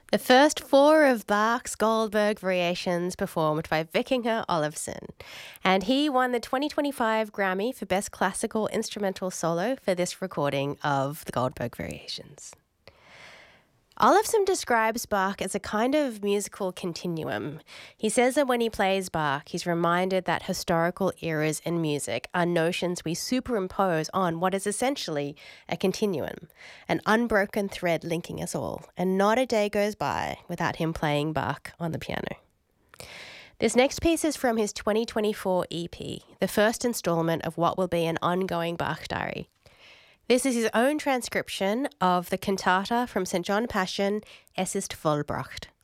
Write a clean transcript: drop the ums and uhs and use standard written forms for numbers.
The first four of Bach's Goldberg Variations performed by Vikingur Olafsson, and he won the 2025 Grammy for Best Classical Instrumental Solo for this recording of the Goldberg Variations. Olafsson describes Bach as a kind of musical continuum. He says that when he plays Bach, he's reminded that historical eras in music are notions we superimpose on what is essentially a continuum, an unbroken thread linking us all, and not a day goes by without him playing Bach on the piano. This next piece is from his 2024 EP, the first installment of what will be an ongoing Bach diary. This is his own transcription of the cantata from St. John Passion, Es ist vollbracht.